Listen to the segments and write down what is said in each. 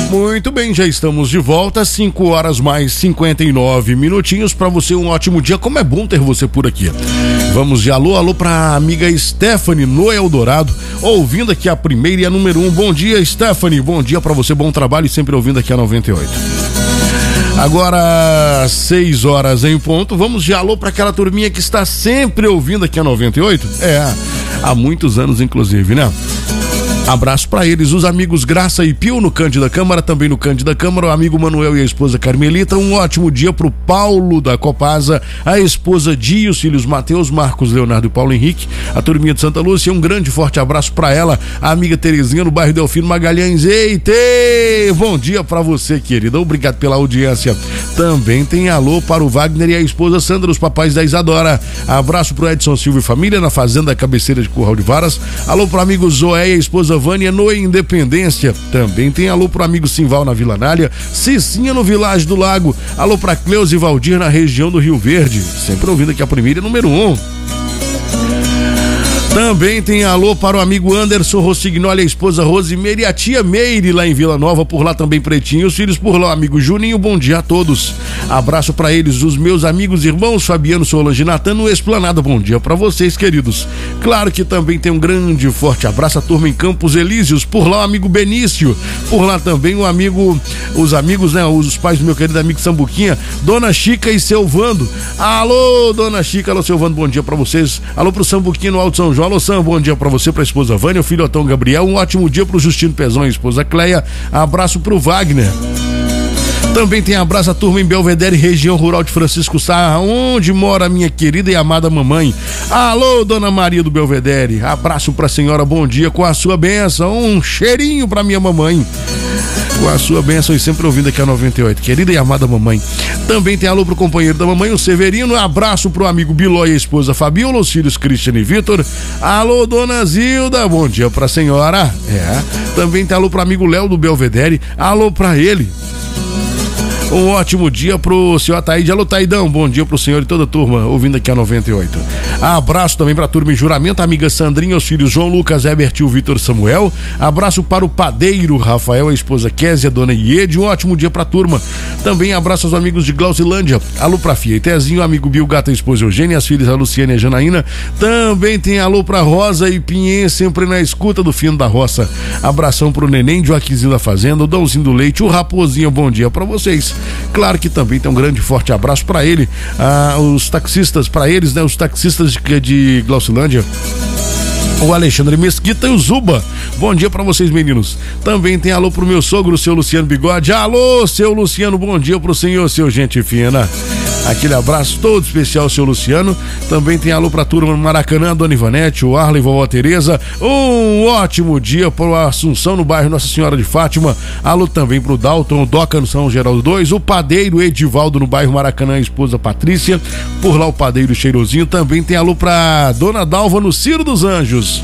Muito bem, já estamos de volta, 5 horas mais 59 minutinhos. Para você um ótimo dia, como é bom ter você por aqui. Vamos de alô pra amiga Stephanie no Eldorado, ouvindo aqui a primeira e a número 1. Bom dia, Stephanie, bom dia para você, bom trabalho e sempre ouvindo aqui a 98. Agora 6 horas em ponto, vamos de alô para aquela turminha que está sempre ouvindo aqui a 98. Há muitos anos inclusive, né? Abraço para eles, os amigos Graça e Pio no Cândida Câmara, também no Cândida Câmara, o amigo Manuel e a esposa Carmelita. Um ótimo dia pro Paulo da Copasa, a esposa Di, os filhos Mateus, Marcos, Leonardo e Paulo Henrique, a turminha de Santa Lúcia. Um grande forte abraço para ela, a amiga Terezinha no bairro Delfino Magalhães. Eita, bom dia para você, querida, obrigado pela audiência. Também tem alô para o Wagner e a esposa Sandra, os papais da Isadora. Abraço pro Edson Silva e família na fazenda Cabeceira de Curral de Varas. Alô pro amigo Zoé e a esposa Vânia no Independência. Também tem alô pro amigo Simval na Vila Nália, Cicinha no Vilagem do Lago. Alô pra Cleusa e Valdir na região do Rio Verde, sempre ouvindo aqui a primeira e número 1. Também tem alô para o amigo Anderson Rossignoli, a esposa Rosimeire e a tia Meire lá em Vila Nova, por lá também Pretinho, os filhos por lá, o amigo Juninho. Bom dia a todos. Abraço para eles, os meus amigos irmãos Fabiano, Solange e Natan no Esplanada. Bom dia para vocês, queridos. Claro que também tem um grande e forte abraço à turma em Campos Elíseos, por lá o amigo Benício, por lá também o amigo, os amigos, né, os pais do meu querido amigo Sambuquinha, Dona Chica e seu Vando. Alô, Dona Chica, alô, seu Vando, bom dia para vocês. Alô pro Sambuquinha no Alto São João. Alô, Sam, bom dia pra você, pra esposa Vânia, o filhotão Gabriel. Um ótimo dia pro Justino Pezão e a esposa Cleia. Abraço pro Wagner. Também tem abraço à turma em Belvedere, região rural de Francisco Sá, onde mora a minha querida e amada mamãe. Alô, Dona Maria do Belvedere. Abraço pra senhora, bom dia com a sua bênção. Um cheirinho pra minha mamãe. Com a sua bênção e sempre ouvindo aqui a 98, querida e amada mamãe. Também tem alô pro companheiro da mamãe, o Severino. Abraço pro amigo Biló e a esposa Fabiola, os filhos Cristian e Vitor. Alô, Dona Zilda, bom dia pra senhora. Também tem alô pro amigo Léo do Belvedere. Alô pra ele. Um ótimo dia pro senhor Ataíde. Alô, Taidão, bom dia pro senhor e toda a turma ouvindo aqui a 98. Abraço também pra turma em Juramento, a amiga Sandrinha, os filhos João Lucas, Herbert e o Vitor Samuel. Abraço para o padeiro Rafael, a esposa Kézia, dona Iede. Um ótimo dia pra turma. Também abraço aos amigos de Glaucilândia. Alô pra Fia e Tezinho, amigo Bill Gata, a esposa Eugênia, as filhas a Luciana e a Janaína. Também tem alô pra Rosa e Pinhê, sempre na escuta do Fino da Roça. Abração pro Neném, Joaquizinho da Fazenda, o Dãozinho do Leite, o Raposinho, bom dia pra vocês. Claro que também tem um grande forte abraço para ele, os taxistas, para eles, né, os taxistas de Glaucilândia, o Alexandre Mesquita e o Zuba. Bom dia pra vocês, meninos. Também tem alô pro meu sogro, o seu Luciano Bigode. Alô, seu Luciano, bom dia pro senhor, seu gente fina. Aquele abraço todo especial, seu Luciano. Também tem alô pra turma no Maracanã, Dona Ivanete, o Arley, vovó Tereza. Um ótimo dia pro Assunção no bairro Nossa Senhora de Fátima. Alô também pro Dalton, o Doca no São Geraldo 2, o padeiro Edivaldo no bairro Maracanã, a esposa Patrícia. Por lá o padeiro Cheirosinho. Também tem alô pra Dona Dalva no Ciro dos Anjos.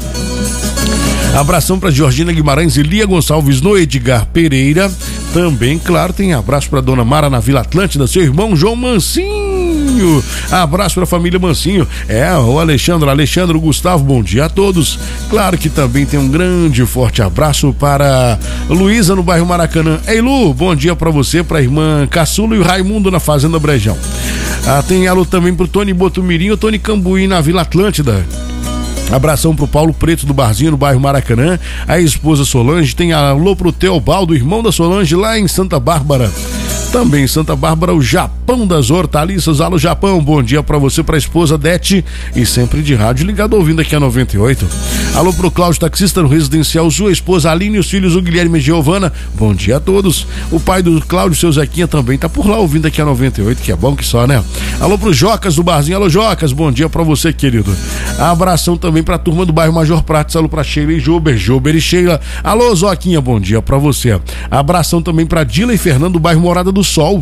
Abração para Georgina Guimarães e Lia Gonçalves no Edgar Pereira. Também, claro, tem abraço para Dona Mara na Vila Atlântida, seu irmão João Mancinho. Abraço para a família Mancinho. O Alexandre, o Gustavo, bom dia a todos. Claro que também tem um grande e forte abraço para Luísa no bairro Maracanã. Ei, Lu, bom dia para você, para a irmã Caçula e o Raimundo na Fazenda Brejão. Tem alô também pro Tony Botumirim, o Tony Cambuí na Vila Atlântida. Abração pro Paulo Preto do Barzinho no bairro Maracanã, a esposa Solange. Tem alô pro Teobaldo, irmão da Solange lá em Santa Bárbara. Também em Santa Bárbara, o Japão das Hortaliças. Alô, Japão, bom dia pra você, pra esposa Dete e sempre de rádio ligado ouvindo aqui a 98. Alô pro Cláudio Taxista no Residencial, sua esposa Aline e os filhos o Guilherme e Giovana. Bom dia a todos. O pai do Cláudio, seu Zequinha, também tá por lá ouvindo aqui a 98, que é bom que só, né? Alô pro Jocas do Barzinho. Alô, Jocas, bom dia pra você, querido. Abração também pra turma do bairro Major Prates. Alô pra Sheila e Jober e Sheila. Alô, Zoquinha, bom dia pra você. Abração também pra Dila e Fernando do bairro Morada do Sol.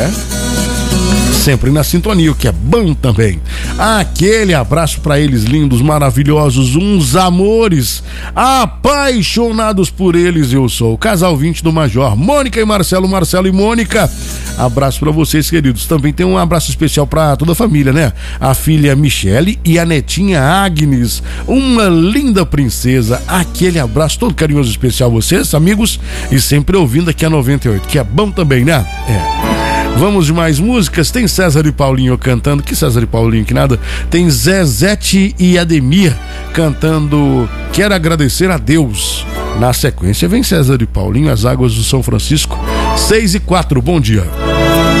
Sempre na sintonia, o que é bom também. Aquele abraço pra eles, lindos, maravilhosos, uns amores, apaixonados por eles. Eu sou o casal 20 do Major, Mônica e Marcelo, Marcelo e Mônica. Abraço pra vocês, queridos. Também tem um abraço especial pra toda a família, né? A filha Michele e a netinha Agnes, uma linda princesa. Aquele abraço todo carinhoso especial a vocês, amigos, e sempre ouvindo aqui a 98, que é bom também, né? Vamos de mais músicas. Tem César e Paulinho cantando. Que César e Paulinho, que nada. Tem Zezete e Ademir cantando Quero Agradecer a Deus. Na sequência vem César e Paulinho, As Águas do São Francisco. 6 e 4, bom dia.